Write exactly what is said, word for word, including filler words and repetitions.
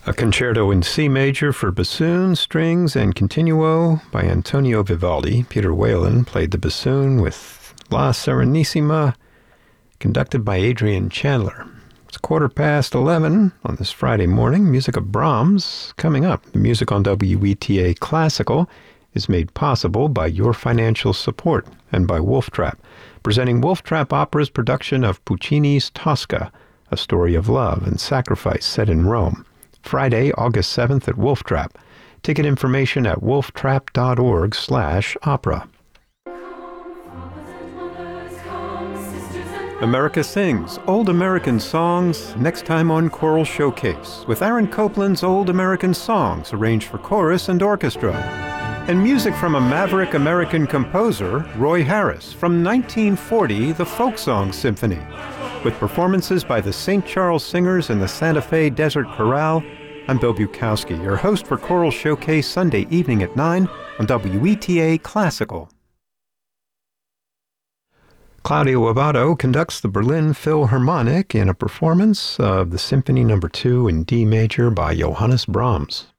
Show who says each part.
Speaker 1: A concerto in C major for bassoon, strings, and continuo by Antonio Vivaldi. Peter Whalen played the bassoon with La Serenissima, conducted by Adrian Chandler. It's quarter past eleven on this Friday morning. Music of Brahms coming up. The music on W E T A Classical is made possible by your financial support and by Wolf Trap, presenting Wolf Trap Opera's production of Puccini's Tosca, a story of love and sacrifice set in Rome. Friday, August seventh at Wolf Trap. Ticket information at wolftrap.org slash opera. America Sings, Old American Songs, next time on Choral Showcase, with Aaron Copland's Old American Songs arranged for chorus and orchestra. And music from a maverick American composer, Roy Harris, from nineteen forty, the Folk Song Symphony, with performances by the Saint Charles Singers and the Santa Fe Desert Chorale. I'm Bill Bukowski, your host for Choral Showcase Sunday evening at nine on W E T A Classical. Claudio Abbado conducts the Berlin Philharmonic in a performance of the Symphony Number two in D major by Johannes Brahms.